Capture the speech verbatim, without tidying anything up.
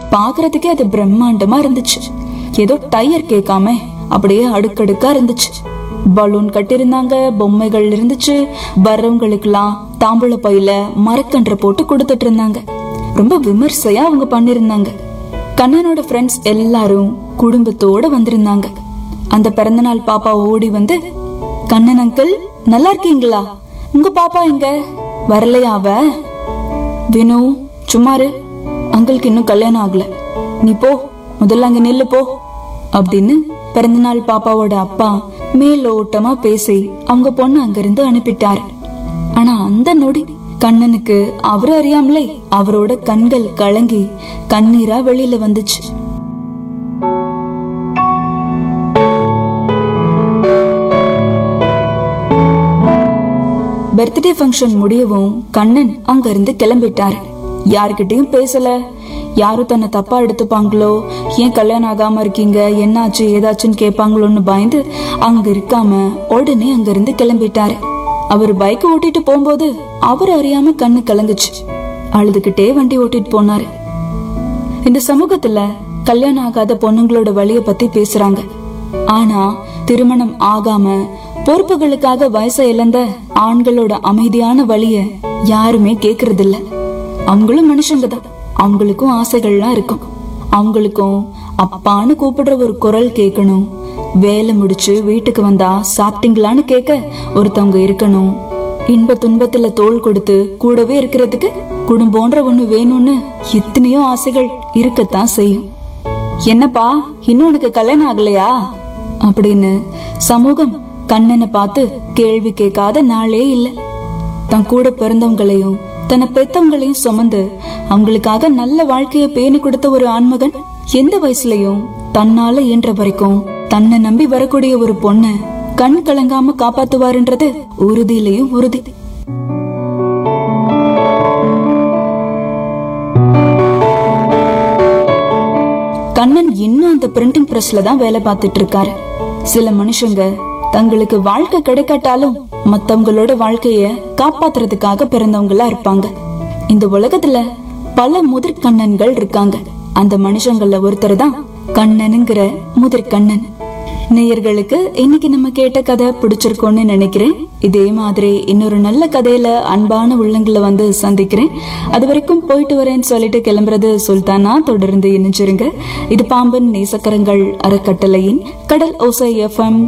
பாக்குறதுக்கே அது பிரம்மாண்டமா இருந்துச்சு. ஏதோ டயர் கேட்காம அப்படியே அடுக்கடுக்கா இருந்துச்சு. பலூன் கட்டிருந்தாங்க, பொம்மைகள் இருந்துச்சு. வர்றவங்களுக்குலாம் தாம்பூல பையில மரக்கன்று போட்டு கொடுத்துட்டு இருந்தாங்க. ரொம்ப விமர்சையா அவங்க பண்ணிருந்தாங்க. கண்ணனோட ஃப்ரெண்ட்ஸ் எல்லாரும் குடும்பத்தோட வந்திருந்தாங்க. அந்த பிறந்தநாள் பாப்பா ஓடி வந்து, கண்ணன் அங்கிள் நல்லா இருக்கீங்களா? உங்க பாப்பா எங்க? வரலையா அவ? வினு சும்மாரு, அங்கிளுக்கு இன்னும் கல்யாணம் ஆகல, நீ போ, முதல்ல அங்க நில்லு போ அப்படின்னு பிறந்தநாள் பாப்பாவோட அப்பா மேலோட்டமா பேசி அவங்க பொண்ணு அங்கிருந்து அனுப்பிட்டாரு. ஆனா அந்த நொடி கண்ணனுக்கு அவரு அறியாமலே அவரோட கண்கள் கலங்கி கண்ணீரா வெளியில வந்துச்சு. பர்த்டே ஃபங்க்ஷன் முடியவும் கண்ணன் அங்க இருந்து கிளம்பிட்டாரு. யாருக்கிட்டையும் பேசல. யாரும் தன்னை தப்பா எடுத்துப்பாங்களோ, ஏன் கல்யாணம் ஆகாம இருக்கீங்க, என்னாச்சு ஏதாச்சுன்னு கேட்பாங்களோன்னு பயந்து அங்க இருக்காம உடனே அங்க இருந்து கிளம்பிட்டாரு. அவர் பைக் ஓட்டிட்டு போகும்போது அவர் அறியாம கண்ணு கலங்குச்சு. அழுதுகிட்டே வண்டி ஓட்டிட்டு போனாரு. இந்த சமூகத்துல கல்யாணம் ஆகாத பொண்ணுங்களோட வழிய பத்தி பேசுறாங்க. ஆனா திருமணம் ஆகாம பொறுப்புகளுக்காக வயசை இழந்த ஆண்களோட அமைதியான வழிய யாருமே கேக்குறது இல்ல. அவங்களும் மனுஷங்க தான், அவங்களுக்கும் ஆசைகள்லாம் இருக்கும். அவங்களுக்கும் அப்பான்னு கூப்பிடுற ஒரு குரல் கேட்கணும். வேலை முடிச்சு வீட்டுக்கு வந்தா சாப்பிட்டீங்களான்னு கேட்க ஒருத்தவங்க இருக்கணும். இன்ப துன்பத்துல தோள் கொடுத்து கூடவே இருக்கிறதுக்கு குடும்பம்ன்ற ஒண்ணு வேணும்னு எத்தனையோ ஆசைகள் இருக்கத்தான் செய்யும். என்னப்பா இன்னும் உனக்கு கல்யாணம் ஆகலையா அப்படின்னு சமூகம் கண்ணனை பார்த்து கேள்வி கேட்காத நாளே இல்ல. தன் கூட பிறந்தவங்களையும் தன்னை பெத்தவங்களையும் சுமந்து அவங்களுக்காக நல்ல வாழ்க்கைய பேணி கொடுத்த ஒரு ஆண்மகன் எந்த வயசுலயும் தன்னால இயன்ற வரைக்கும் தன்னை நம்பி வரக்கூடிய ஒரு பொண்ண கண் கலங்காம காப்பாத்துவாருன்றது உறுதியிலையும் உறுதி. கண்ணன் இன்னும் அந்த பிரிண்டிங் பிரஸ்ல தான் வேலை பார்த்துட்டு இருக்காரு. சில மனுஷங்க தங்களுக்கு வாழ்க்கை கிடைக்காட்டாலும் மத்தவங்களோட வாழ்க்கைய காப்பாத்துறதுக்காக பிறந்தவங்களா இருப்பாங்க. இந்த உலகத்துல பல முதிர் கண்ணன்கள் இருக்காங்க. அந்த மனுஷங்கள்ல ஒருத்தர் தான் கண்ணனுங்கிற முதிர் கண்ணன். நேயர்களுக்கு இன்னைக்கு நம்ம கேட்ட கதை பிடிச்சிருக்கோன்னு நினைக்கிறேன். இதே மாதிரி இன்னொரு நல்ல கதையில அன்பான உள்ளங்களை வந்து சந்திக்கிறேன். அது வரைக்கும் போயிட்டு வரேன்னு சொல்லிட்டு கிளம்புறது சுல்தானா. தொடர்ந்து இணைஞ்சிருங்க. இது பாம்பன் நேசக்கரங்கள் அறக்கட்டளையின் கடல் ஓசை எஃப்எம்